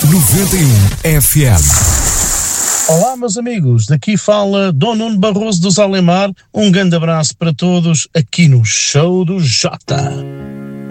91 FM. Olá, meus amigos, daqui fala Dom Nuno Barroso dos Alemar. Um grande abraço para todos aqui no Show do Jota.